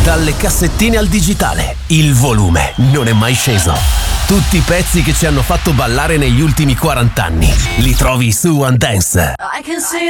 Dalle cassettine al digitale, il volume non è mai sceso. Tutti i pezzi che ci hanno fatto ballare negli ultimi 40 anni li trovi su One Dance. I can see